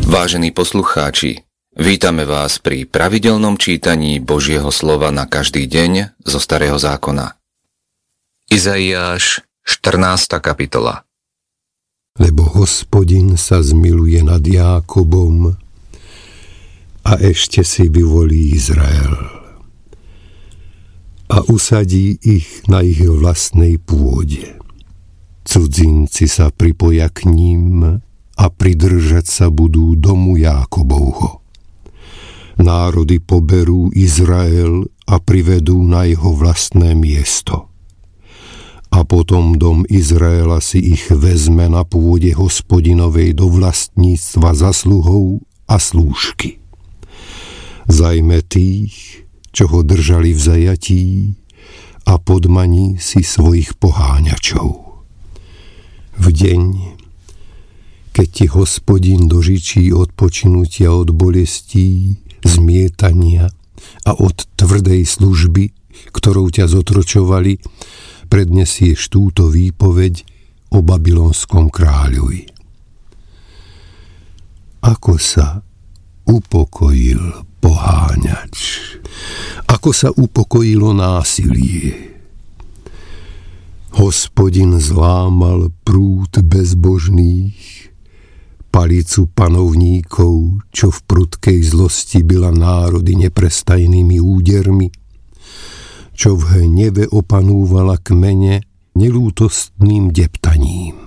Vážení poslucháči, vítame vás pri pravidelnom čítaní Božieho slova na každý deň zo Starého zákona. Izaiáš, 14. kapitola. Lebo Hospodin sa zmiluje nad Jákobom a ešte si vyvolí Izrael a usadí ich na ich vlastnej pôde. Cudzinci sa pripoja k ním a pridržať sa budú domu Jákobovho. Národy poberú Izrael a privedú na jeho vlastné miesto. A potom dom Izraela si ich vezme na pôde Hospodinovej do vlastníctva zasluhou a slúžky. Zajme tých, čo ho držali v zajatí, a podmaní si svojich poháňačov. V deň, keď ti Hospodin dožičí odpočinutia od bolestí, zmietania a od tvrdej služby, ktorou ťa zotročovali, prednesieš túto výpoveď o babylonskom kráľovi. Ako sa upokojil poháňač, ako sa upokojilo násilie. Hospodin zlámal prúd bezbožných, palicu panovníkov, čo v prudkej zlosti byla národy neprestajnými údermi, čo v hneve opanúvala kmene nelútostným deptaním.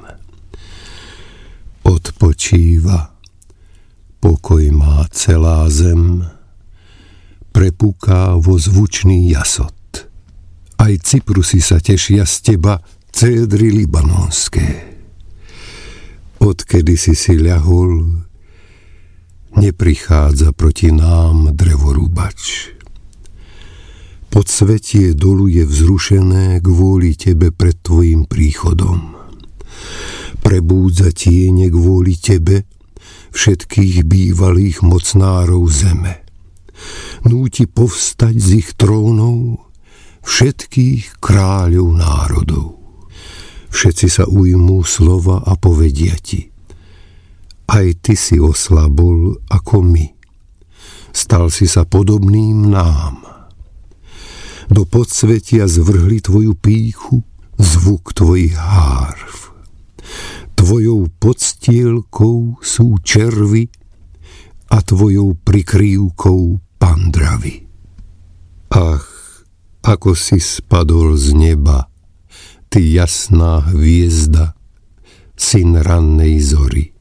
Odpočíva, pokoj má celá zem, prepúká vo zvučný jasot. Aj Cyprusy sa tešia z teba, cédry libanonské. Odkedy si ľahol, neprichádza proti nám drevorúbač. Podsvetie dolu je vzrušené kvôli tebe pred tvojim príchodom. Prebúdza tiene kvôli tebe všetkých bývalých mocnárov zeme. Núti povstať z ich trónov všetkých kráľov národov. Všetci sa ujmú slova a povedia ti: aj ty si oslabol ako my. Stal si sa podobným nám. Do podsvetia zvrhli tvoju pýchu, zvuk tvojich hárv. Tvojou podstielkou sú červy a tvojou prikrývkou pandravy. Ach, ako si spadol z neba, ty jasná hviezda, syn rannej zory.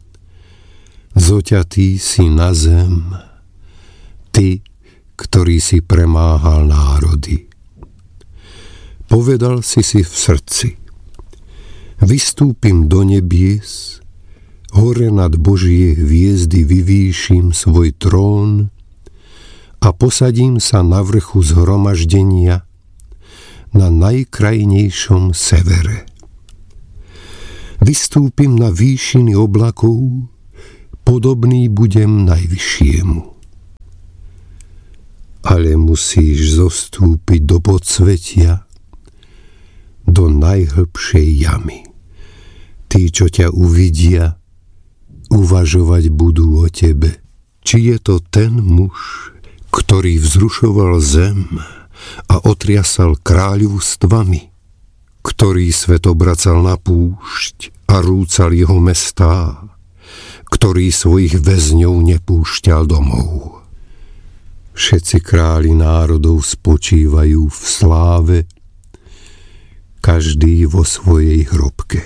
Zoťatý si na zem, ty, ktorý si premáhal národy. Povedal si v srdci: vystúpim do nebies, hore nad Božie hviezdy vyvýšim svoj trón a posadím sa na vrchu zhromaždenia na najkrajnejšom severe. Vystúpim na výšiny oblakov, podobný budem najvyššiemu. Ale musíš zostúpiť do podsvetia, do najhlbšej jamy. Tí, čo ťa uvidia, uvažovať budú o tebe. Či je to ten muž, ktorý vzrušoval zem a otriasal kráľovstvami, ktorý svet obracal na púšť a rúcal jeho mestá, ktorý svojich väzňov nepúšťal domov. Všetci králi národov spočívajú v sláve, každý vo svojej hrobke.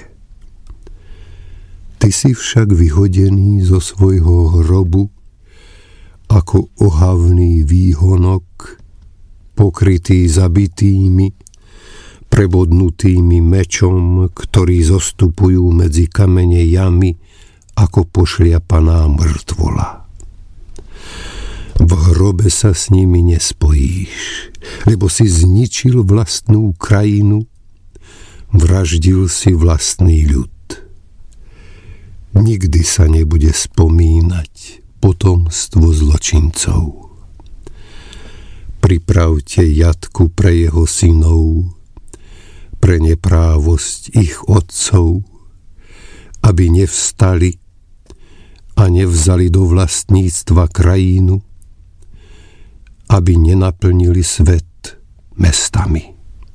Ty si však vyhodený zo svojho hrobu ako ohavný výhonok, pokrytý zabitými, prebodnutými mečom, ktorí zostupujú medzi kamene jamy ako pošliapaná mŕtvola. V hrobe sa s nimi nespojíš, lebo si zničil vlastnú krajinu, vraždil si vlastný ľud. Nikdy sa nebude spomínať potomstvo zločincov. Pripravte jatku pre jeho synov, pre neprávosť ich otcov, aby nevstali a nevzali do vlastníctva krajinu, aby nenaplnili svet mestami.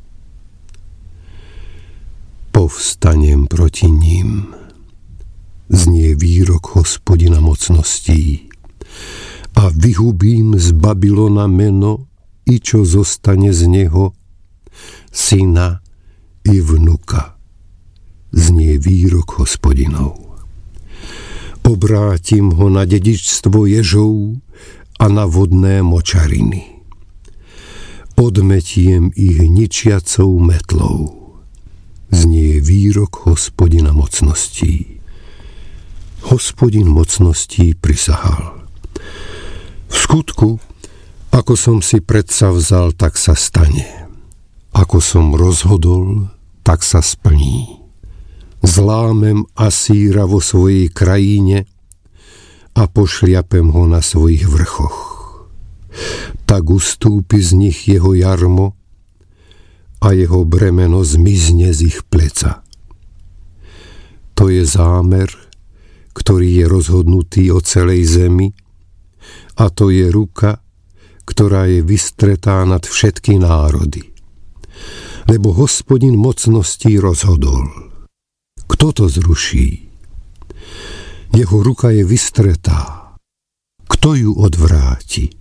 Povstanem proti ním, znie výrok Hospodina mocností, a vyhubím z Babylona meno, i čo zostane z neho, syna i vnuka, znie výrok Hospodinov. Obrátim ho na dedičstvo ježov a na vodné močariny. Odmetiem ich ničiacou metlou, znie výrok Hospodina mocností. Hospodin mocností prisahal: v skutku, ako som si predsavzal, tak sa stane. Ako som rozhodol, tak sa splní. Zlámem Asýra vo svojej krajine a pošliapem ho na svojich vrchoch. Tak ustúpi z nich jeho jarmo a jeho bremeno zmizne z ich pleca. To je zámer, ktorý je rozhodnutý o celej zemi, a to je ruka, ktorá je vystretá nad všetky národy. Lebo Hospodin mocností rozhodol. Kto to zruší? Jeho ruka je vystretá. Kto ju odvráti?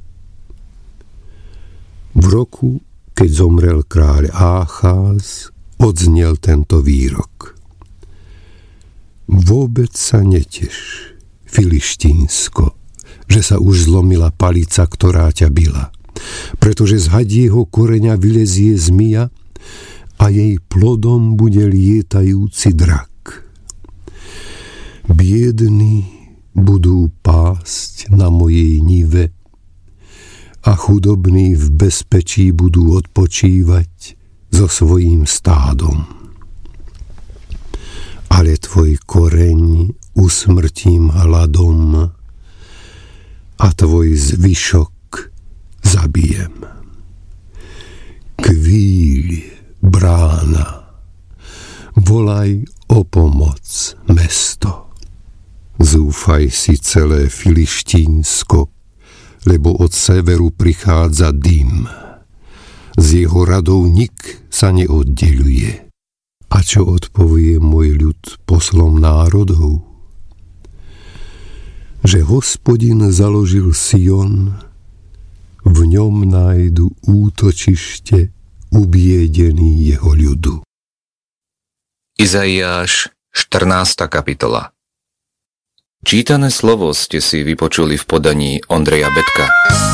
V roku, keď zomrel kráľ Ácház, odznel tento výrok: vôbec sa neteš, Filištínsko, že sa už zlomila palica, ktorá ťa bila, pretože z hadieho koreňa vylezie zmija a jej plodom bude lietajúci drak. Biední budú pásť na mojej nive a chudobní v bezpečí budú odpočívať so svojím stádom. Ale tvoj koreň usmrtím hladom a tvoj zvyšok zabijem. Kvíľ, brána, volaj o pomoc, mesto. Zúfaj si celé Filištínsko, lebo od severu prichádza dym. Z jeho radov nik sa neoddeľuje. A čo odpovie môj ľud poslom národov? Že Hospodin založil Sion, v ňom nájdu útočište ubiedení jeho ľudu. Izaiáš, 14. kapitola. Čítané slovo ste si vypočuli v podaní Ondreja Betka.